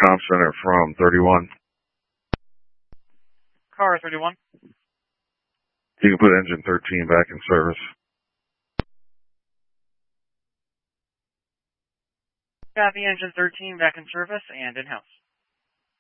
comm center from 31. Car 31. You can put engine 13 back in service. Got the engine 13 back in service and in-house.